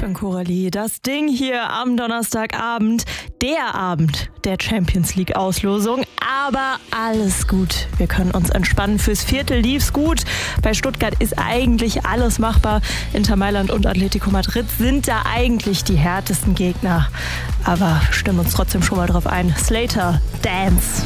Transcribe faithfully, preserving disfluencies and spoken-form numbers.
schon, Coralie. Das Ding hier am Donnerstagabend, der Abend der Champions League Auslosung. Aber alles gut. Wir können uns entspannen. Fürs Viertel lief's gut. Bei Stuttgart ist eigentlich alles machbar. Inter Mailand und Atletico Madrid sind da eigentlich die härtesten Gegner. Aber stimmen uns trotzdem schon mal drauf ein. Slater, Dance.